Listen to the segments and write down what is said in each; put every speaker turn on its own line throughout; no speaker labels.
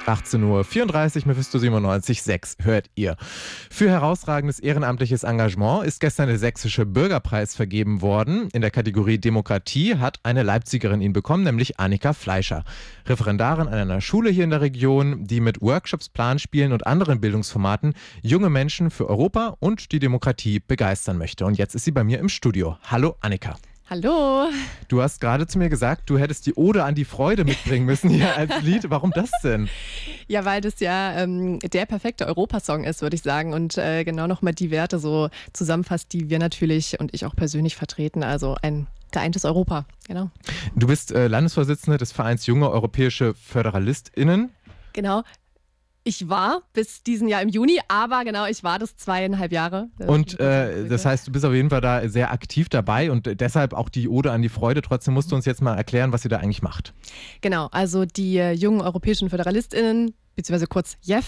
18:34 Uhr, Mephisto 97,6 hört ihr. Für herausragendes ehrenamtliches Engagement ist gestern der Sächsische Bürgerpreis vergeben worden. In der Kategorie Demokratie hat eine Leipzigerin ihn bekommen, nämlich Annika Fleischer. Referendarin an einer Schule hier in der Region, die mit Workshops, Planspielen und anderen Bildungsformaten junge Menschen für Europa und die Demokratie begeistern möchte. Und jetzt ist sie bei mir im Studio. Hallo Annika.
Hallo.
Du hast gerade zu mir gesagt, du hättest die Ode an die Freude mitbringen müssen hier als Lied. Warum das denn?
Ja, weil das ja der perfekte Europasong ist, würde ich sagen. Und genau nochmal die Werte so zusammenfasst, die wir natürlich und ich auch persönlich vertreten. Also ein geeintes Europa, genau.
Du bist Landesvorsitzende des Vereins Junge Europäische FöderalistInnen.
Genau. Ich war bis diesen Jahr im Juni, aber genau, ich war das 2,5 Jahre.
Und das heißt, du bist auf jeden Fall da sehr aktiv dabei und deshalb auch die Ode an die Freude. Trotzdem musst du uns jetzt mal erklären, was ihr da eigentlich macht.
Genau, also die jungen europäischen FöderalistInnen, beziehungsweise kurz JEF,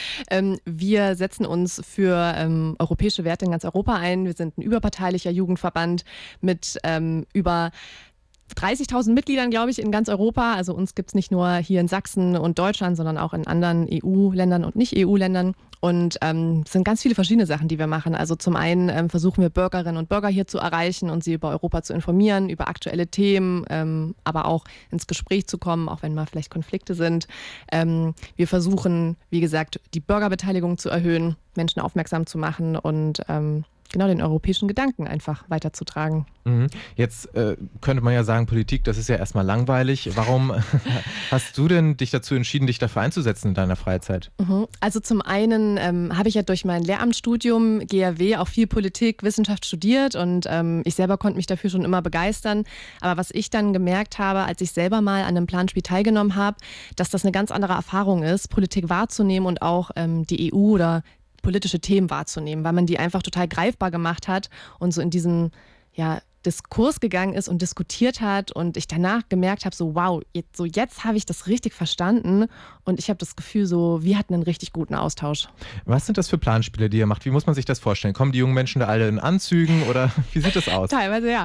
wir setzen uns für europäische Werte in ganz Europa ein. Wir sind ein überparteilicher Jugendverband mit über 30.000 Mitgliedern, glaube ich, in ganz Europa. Also uns gibt es nicht nur hier in Sachsen und Deutschland, sondern auch in anderen EU-Ländern und Nicht-EU-Ländern. Und es sind ganz viele verschiedene Sachen, die wir machen. Also zum einen versuchen wir Bürgerinnen und Bürger hier zu erreichen und sie über Europa zu informieren, über aktuelle Themen, aber auch ins Gespräch zu kommen, auch wenn mal vielleicht Konflikte sind. Wir versuchen, wie gesagt, die Bürgerbeteiligung zu erhöhen, Menschen aufmerksam zu machen und genau den europäischen Gedanken einfach weiterzutragen.
Jetzt könnte man ja sagen, Politik, das ist ja erstmal langweilig. Warum hast du denn dich dazu entschieden, dich dafür einzusetzen in deiner Freizeit?
Also zum einen habe ich ja durch mein Lehramtsstudium GRW auch viel Politik, Wissenschaft studiert und ich selber konnte mich dafür schon immer begeistern. Aber was ich dann gemerkt habe, als ich selber mal an einem Planspiel teilgenommen habe, dass das eine ganz andere Erfahrung ist, Politik wahrzunehmen und auch die EU oder politische Themen wahrzunehmen, weil man die einfach total greifbar gemacht hat und so in diesen Diskurs gegangen ist und diskutiert hat und ich danach gemerkt habe, so wow, jetzt habe ich das richtig verstanden und ich habe das Gefühl, so wir hatten einen richtig guten Austausch.
Was sind das für Planspiele, die ihr macht? Wie muss man sich das vorstellen? Kommen die jungen Menschen da alle in Anzügen oder wie sieht das aus?
Teilweise ja.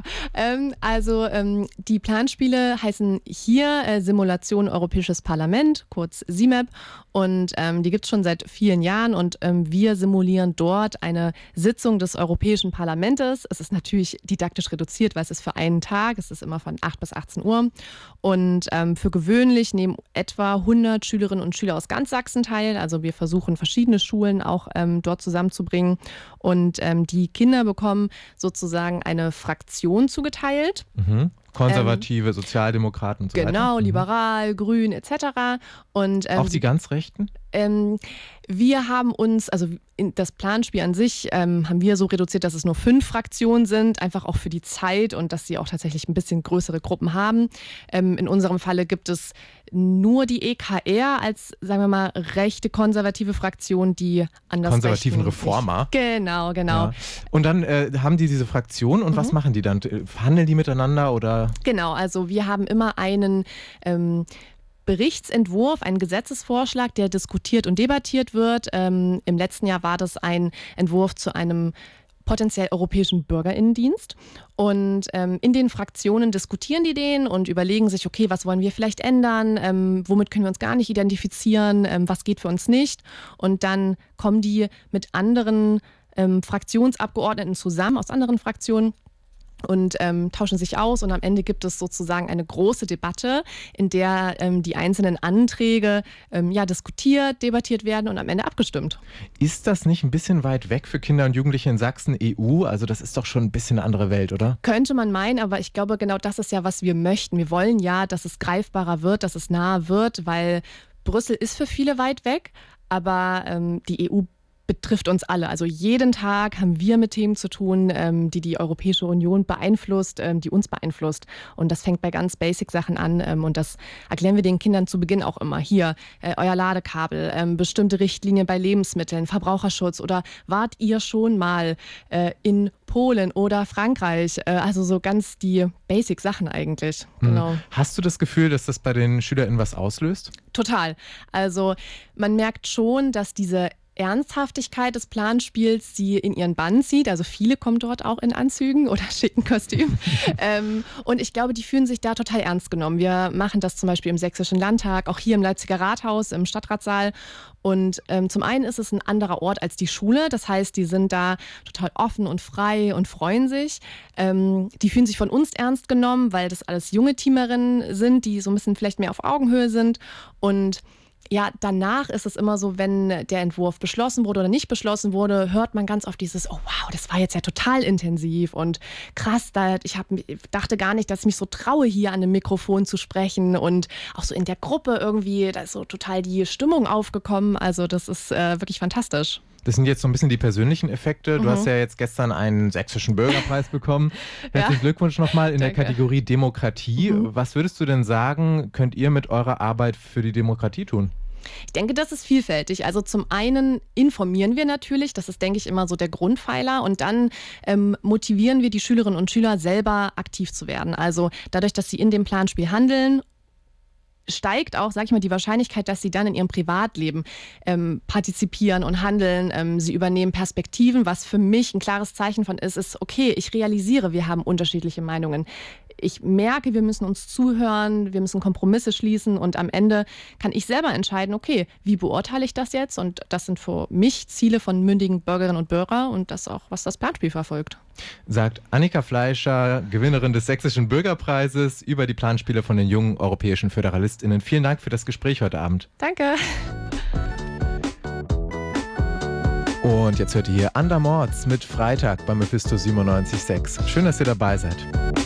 Die Planspiele heißen hier Simulation Europäisches Parlament, kurz SIMEP, und die gibt es schon seit vielen Jahren und wir simulieren dort eine Sitzung des Europäischen Parlaments. Es ist natürlich didaktisch reduziert, weil es ist für einen Tag, es ist immer von 8 bis 18 Uhr und für gewöhnlich nehmen etwa 100 Schülerinnen und Schüler aus ganz Sachsen teil. Also wir versuchen verschiedene Schulen auch dort zusammenzubringen und die Kinder bekommen sozusagen eine Fraktion zugeteilt.
Konservative, Sozialdemokraten und so weiter.
Genau, liberal, grün etc. Und,
auch die ganz Rechten?
Wir haben uns, also das Planspiel an sich haben wir so reduziert, dass es nur 5 Fraktionen sind, einfach auch für die Zeit und dass sie auch tatsächlich ein bisschen größere Gruppen haben. In unserem Falle gibt es nur die EKR als, sagen wir mal, rechte konservative Fraktion, die anders
konservativen Reformer.
Genau.
Ja. Und dann haben die diese Fraktion und was machen die dann? Verhandeln die miteinander oder?
Genau, also wir haben immer einen Berichtsentwurf, einen Gesetzesvorschlag, der diskutiert und debattiert wird. Im letzten Jahr war das ein Entwurf zu einem potenziell europäischen Bürgerinnendienst. Und in den Fraktionen diskutieren die den und überlegen sich, okay, was wollen wir vielleicht ändern, womit können wir uns gar nicht identifizieren, was geht für uns nicht. Und dann kommen die mit anderen Fraktionsabgeordneten zusammen aus anderen Fraktionen und tauschen sich aus und am Ende gibt es sozusagen eine große Debatte, in der die einzelnen Anträge diskutiert, debattiert werden und am Ende abgestimmt.
Ist das nicht ein bisschen weit weg für Kinder und Jugendliche in Sachsen, EU? Also das ist doch schon ein bisschen eine andere Welt, oder?
Könnte man meinen, aber ich glaube, genau das ist ja, was wir möchten. Wir wollen ja, dass es greifbarer wird, dass es nahe wird, weil Brüssel ist für viele weit weg, aber die EU betrifft uns alle. Also jeden Tag haben wir mit Themen zu tun, die Europäische Union beeinflusst, die uns beeinflusst. Und das fängt bei ganz basic Sachen an. Und das erklären wir den Kindern zu Beginn auch immer. Hier, euer Ladekabel, bestimmte Richtlinien bei Lebensmitteln, Verbraucherschutz oder wart ihr schon mal in Polen oder Frankreich? Also so ganz die basic Sachen eigentlich. Genau.
Hast du das Gefühl, dass das bei den SchülerInnen was auslöst?
Total. Also man merkt schon, dass diese Ernsthaftigkeit des Planspiels sie in ihren Bann zieht. Also viele kommen dort auch in Anzügen oder schicken Kostümen. Und ich glaube, die fühlen sich da total ernst genommen. Wir machen das zum Beispiel im Sächsischen Landtag, auch hier im Leipziger Rathaus, im Stadtratssaal. Und zum einen ist es ein anderer Ort als die Schule. Das heißt, die sind da total offen und frei und freuen sich. Die fühlen sich von uns ernst genommen, weil das alles junge Teamerinnen sind, die so ein bisschen vielleicht mehr auf Augenhöhe sind. Und ja, danach ist es immer so, wenn der Entwurf beschlossen wurde oder nicht beschlossen wurde, hört man ganz oft dieses, oh wow, das war jetzt ja total intensiv und krass, dachte gar nicht, dass ich mich so traue, hier an dem Mikrofon zu sprechen, und auch so in der Gruppe irgendwie, da ist so total die Stimmung aufgekommen, also das ist wirklich fantastisch.
Das sind jetzt so ein bisschen die persönlichen Effekte. Du hast ja jetzt gestern einen sächsischen Bürgerpreis bekommen. Herzlichen Glückwunsch nochmal in der Kategorie Demokratie. Was würdest du denn sagen, könnt ihr mit eurer Arbeit für die Demokratie tun?
Ich denke, das ist vielfältig. Also zum einen informieren wir natürlich, das ist, denke ich, immer so der Grundpfeiler, und dann motivieren wir die Schülerinnen und Schüler selber aktiv zu werden. Also dadurch, dass sie in dem Planspiel handeln, steigt auch, sag ich mal, die Wahrscheinlichkeit, dass sie dann in ihrem Privatleben partizipieren und handeln. Sie übernehmen Perspektiven, was für mich ein klares Zeichen von ist, okay, ich realisiere, wir haben unterschiedliche Meinungen. Ich merke, wir müssen uns zuhören, wir müssen Kompromisse schließen, und am Ende kann ich selber entscheiden, okay, wie beurteile ich das jetzt? Und das sind für mich Ziele von mündigen Bürgerinnen und Bürgern und das auch, was das Planspiel verfolgt.
Sagt Annika Fleischer, Gewinnerin des Sächsischen Bürgerpreises, über die Planspiele von den jungen europäischen FöderalistInnen. Vielen Dank für das Gespräch heute Abend.
Danke.
Und jetzt hört ihr hier Andermords mit Freitag bei Mephisto 97.6. Schön, dass ihr dabei seid.